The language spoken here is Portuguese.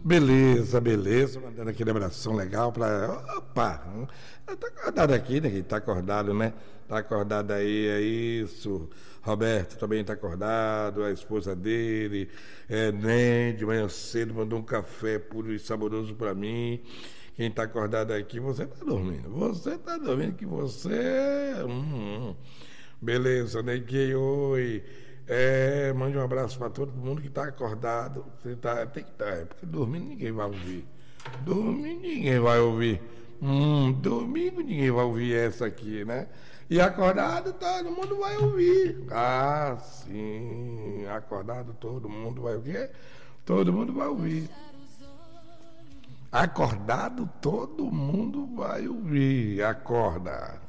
Beleza, beleza. Mandando aquele abração legal para. Opa! Tá acordado aqui, né? Tá acordado, né? Tá acordado aí, é isso. Roberto também tá acordado, a esposa dele, Nem, de manhã cedo, mandou um café puro e saboroso para mim. Quem tá acordado aqui, você tá dormindo. Você tá dormindo que você. Beleza, Neguinho, oi. Mande um abraço para todo mundo que está acordado. Você tem que estar, porque dormindo ninguém vai ouvir. Dormindo ninguém vai ouvir. Domingo ninguém vai ouvir essa aqui, né? E acordado todo mundo vai ouvir. Ah, sim. Acordado todo mundo vai o quê? Todo mundo vai ouvir. Acordado todo mundo vai ouvir. Acorda.